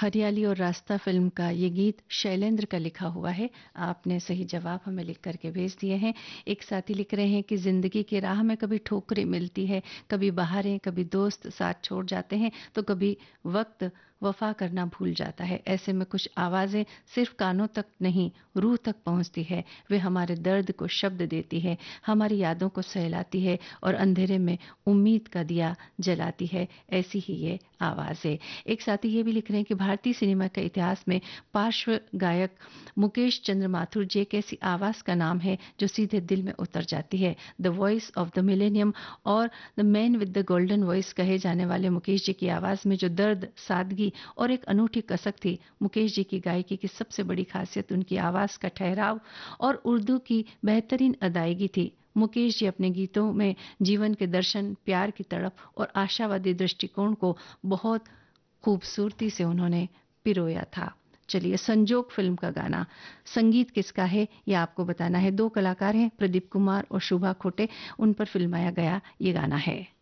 हरियाली और रास्ता फिल्म का ये गीत शैलेंद्र का लिखा हुआ है। आपने सही जवाब हमें लिख करके भेज दिए हैं। एक साथी लिख रहे हैं कि जिंदगी की राह में कभी ठोकरें मिलती है, कभी बहारें, कभी दोस्त साथ छोड़ जाते हैं, तो कभी वक्त वफा करना भूल जाता है। ऐसे में कुछ आवाजें सिर्फ कानों तक नहीं, रूह तक पहुंचती है। वे हमारे दर्द को शब्द देती है, हमारी यादों को सहलाती है और अंधेरे में उम्मीद का दिया जलाती है। ऐसी ही ये आवाज है। एक साथी ये भी लिख रहे हैं कि भारतीय सिनेमा के इतिहास में पार्श्व गायक मुकेश चंद्र माथुर जी एक ऐसी आवाज का नाम है जो सीधे दिल में उतर जाती है। The voice of the millennium और the man with the golden voice कहे जाने वाले मुकेश जी की आवाज में जो दर्द, सादगी और एक अनूठी कसक थी। मुकेश जी की गायकी की सबसे बड़ी खासियत उनकी आवाज का ठहराव और उर्दू की बेहतरीन अदायगी थी। मुकेश जी अपने गीतों में जीवन के दर्शन, प्यार की तड़प और आशावादी दृष्टिकोण को बहुत खूबसूरती से उन्होंने पिरोया था। चलिए, संजोग फिल्म का गाना, संगीत किसका है यह आपको बताना है। दो कलाकार हैं, प्रदीप कुमार और शुभा खोटे, उन पर फिल्माया गया ये गाना है।